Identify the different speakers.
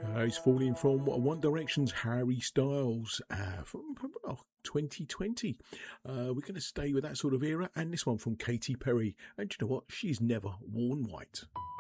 Speaker 1: It's falling from One Direction's Harry Styles from 2020. We're going to stay with that sort of era, and this one from Katy Perry. And you know what? She's never worn white.